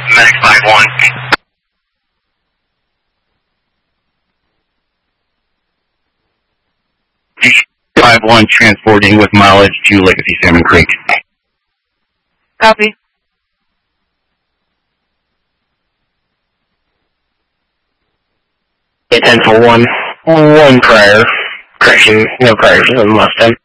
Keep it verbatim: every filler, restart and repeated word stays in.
Medic five one. five one transporting with mileage to Legacy Salmon Creek. Copy. ten for one. One prior. Correction, no priors in Mustang.